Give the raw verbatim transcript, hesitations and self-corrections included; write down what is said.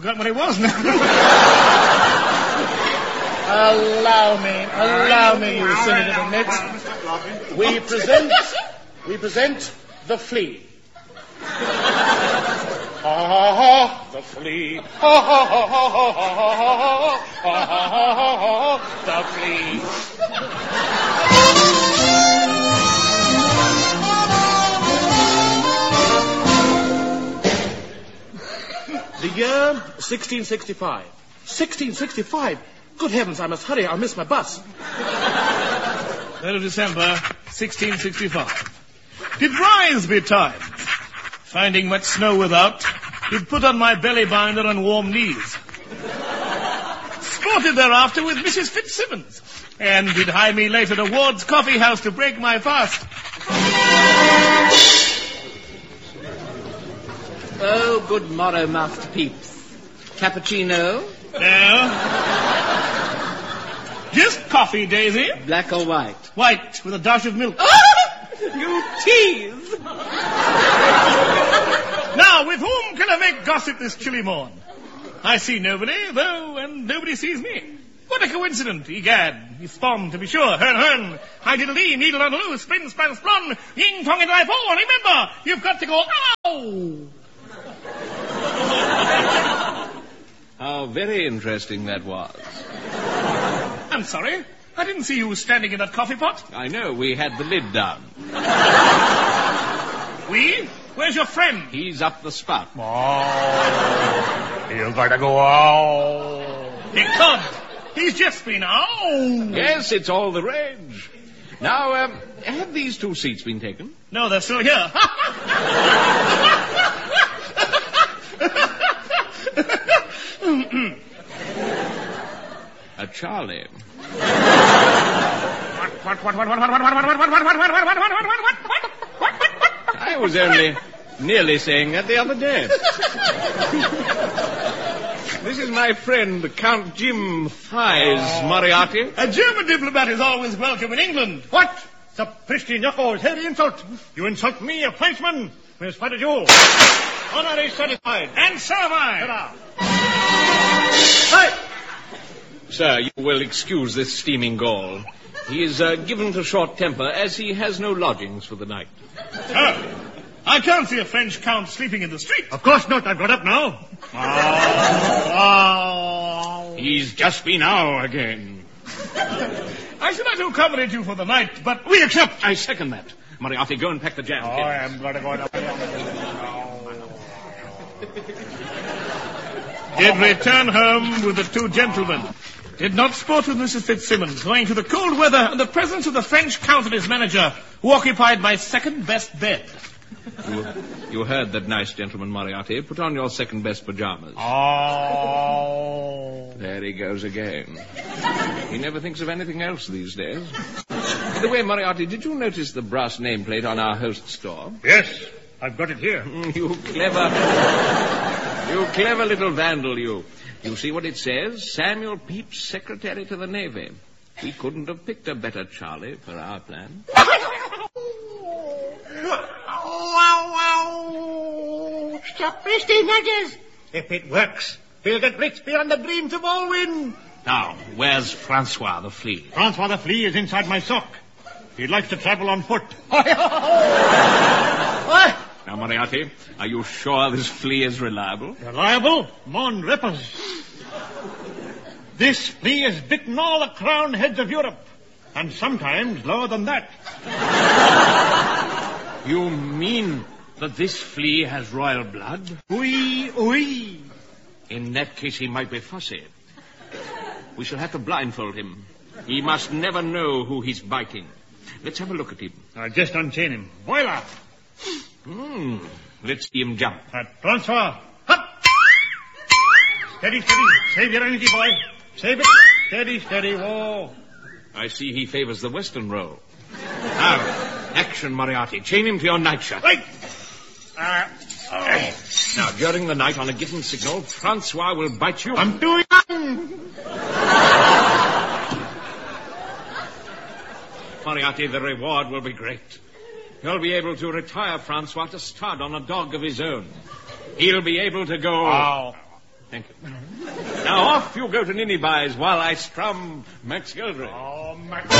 forgot what it was now. allow me, allow me, you silly little nits. We present, we present the flea. Ha ha ha, the flea. Ha ha ha ha ha ha ha ha ha ha ha, the flea. The year sixteen sixty-five. sixteen sixty-five? Good heavens, I must hurry. I'll miss my bus. third of December, sixteen sixty-five. Did rise betide. Finding much snow without, did put on my belly binder and warm knees. Sported thereafter with Missus Fitzsimmons, and did hie me later to Ward's Coffee House to break my fast. Oh, good morrow, Master Peeps. Cappuccino? No. Just coffee, Daisy. Black or white? White, with a dash of milk. You tease! Now, with whom can I make gossip this chilly morn? I see nobody, though, and nobody sees me. What a coincidence, egad. He spawned, to be sure. Hern, hern. High-diddle-dee, needle on loose, spin, span, splon. Ying, tong, and I fall. Remember, you've got to go, ow! How very interesting that was. I'm sorry. I didn't see you standing in that coffee pot. I know, we had the lid down. We? Where's your friend? He's up the spout. Oh, you've got to go, oh. He can't. He's just been, oh. Yes, it's all the rage. Now, um, have these two seats been taken? No, they're still here. A Charlie. What, what, what, what, what, what, what, what, what, what, what, what, what, what, what, what, what, what? I was only nearly saying that the other day. This is my friend, Count Jim Thighs Moriarty. A German diplomat is always welcome in England. What? The Christian knuckles, heavy insult. You insult me, a Frenchman. Where's Father Joe? Honor is satisfied. And so am I. Hi. Sir, you will excuse this steaming Gaul. He is uh, given to short temper, as he has no lodgings for the night. Sir, I can't see a French count sleeping in the street. Of course not. I've got up now. Oh, oh. He's just been out again. I should like to accommodate you for the night, but... We accept. I second that. Moriarty, go and pack the jam. Oh, I am going to go... Did return home with the two gentlemen. Did not sport with Missus Fitzsimmons, owing to the cold weather and the presence of the French count and his manager, who occupied my second-best bed. You, you heard that nice gentleman, Moriarty. Put on your second-best pajamas. Oh. There he goes again. He never thinks of anything else these days. By the way, Moriarty, did you notice the brass nameplate on our host's door? Yes, I've got it here. You clever... You clever little vandal, you. You see what it says? Samuel Pepys, Secretary to the Navy. We couldn't have picked a better Charlie for our plan. Sapristi, nudges. If it works, we'll get rich beyond the dreams of all wind. Now, where's Francois the Flea? Francois the Flea is inside my sock. He likes to travel on foot. What? Now, Moriarty, are you sure this flea is reliable? Reliable? Mon ripples. This flea has bitten all the crowned heads of Europe, and sometimes lower than that. You mean that this flea has royal blood? Oui, oui. In that case, he might be fussy. We shall have to blindfold him. He must never know who he's biting. Let's have a look at him. I'll just unchain him. Voila! Hmm. Let's see him jump. Uh, Francois. Up! Steady, steady. Save your energy, boy. Save it. Steady, steady. Whoa. I see he favors the western roll. Now, action, Moriarty. Chain him to your nightshirt. Right. Uh, oh. Now, during the night, on a given signal, Francois will bite you. I'm too young. Moriarty, the reward will be great. You'll be able to retire Francois to stud on a dog of his own. He'll be able to go... Oh. Thank you. Now off you go to Ninnyby's while I strum Max Geldring. Oh, Max.